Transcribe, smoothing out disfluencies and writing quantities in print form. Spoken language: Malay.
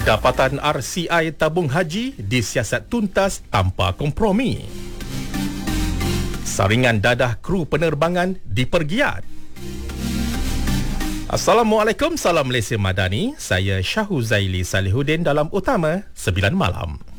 Dapatan RCI tabung haji disiasat tuntas tanpa kompromi. Saringan dadah kru penerbangan dipergiat. Assalamualaikum, salam Malaysia Madani. Saya Syahuzaili Salihuddin dalam Utama 9 Malam.